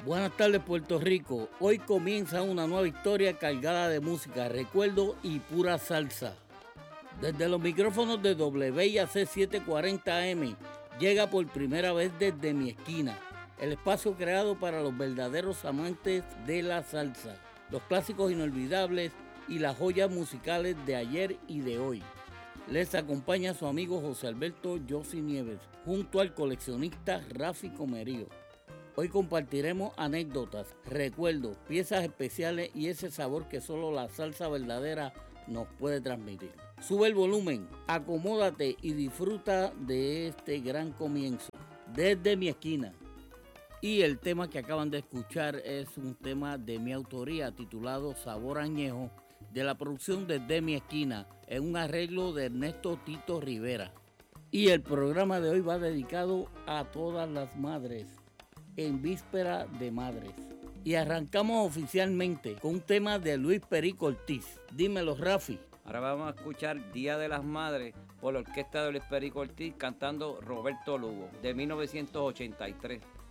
Buenas tardes, Puerto Rico. Hoy comienza una nueva historia cargada de música, recuerdo y pura salsa. Desde los micrófonos de WIAC 740M llega por primera vez Desde mi esquina, el espacio creado para los verdaderos amantes de la salsa, los clásicos inolvidables y las joyas musicales de ayer y de hoy. Les acompaña su amigo José Alberto Yossi Nieves, junto al coleccionista Rafi Comerío. Hoy compartiremos anécdotas, recuerdos, piezas especiales y ese sabor que solo la salsa verdadera nos puede transmitir. Sube el volumen, acomódate y disfruta de este gran comienzo. Desde mi esquina. Y el tema que acaban de escuchar es un tema de mi autoría titulado Sabor Añejo, de la producción Desde mi esquina, en un arreglo de Ernesto Tito Rivera. Y el programa de hoy va dedicado a todas las madres, en víspera de madres. Y arrancamos oficialmente con un tema de Luis Perico Ortiz. Dímelo, Rafi. Ahora vamos a escuchar Día de las Madres por la orquesta de Luis Perico Ortiz cantando Roberto Lugo, de 1983.